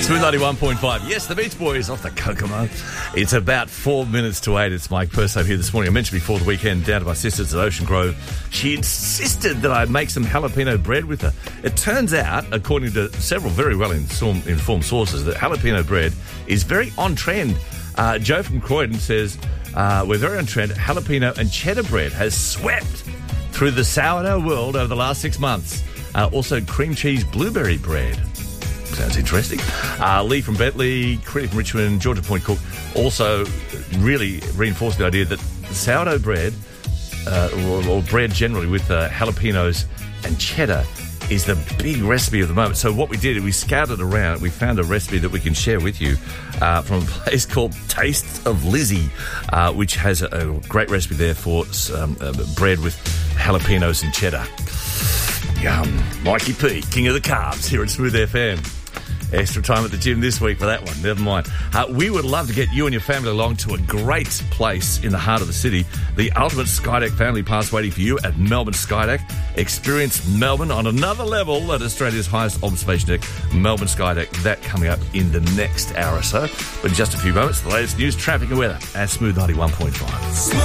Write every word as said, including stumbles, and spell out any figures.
Smooth ninety-one point five. Yes, the Beach Boys off the Kokomo. It's about four minutes to eight. It's Mike Perso here this morning. I mentioned before the weekend down to my sister's at Ocean Grove. She insisted that I make some jalapeno bread with her. It turns out, according to several very well informed sources, that jalapeno bread is very on trend. Uh, Joe from Croydon says, uh, we're very on trend. Jalapeno and cheddar bread has swept through the sourdough world over the last six months. Uh, also, cream cheese blueberry bread. Sounds interesting. Uh, Lee from Bentley, Critty from Richmond, Georgia Point Cook also really reinforced the idea that sourdough bread, uh, or, or bread generally with uh, jalapenos and cheddar, is the big recipe of the moment. So what we did, we scouted around, we found a recipe that we can share with you uh, from a place called Tastes of Lizzie, uh, which has a, a great recipe there for um, uh, bread with jalapenos and cheddar. Yum. Mikey P, king of the carbs here at Smooth F M. Extra time at the gym this week for that one. Never mind. Uh, we would love to get you and your family along to a great place in the heart of the city. The ultimate Skydeck family pass waiting for you at Melbourne Skydeck. Experience Melbourne on another level at Australia's highest observation deck, Melbourne Skydeck. That coming up in the next hour or so. But in just a few moments, the latest news, traffic and weather at Smooth ninety-one point five.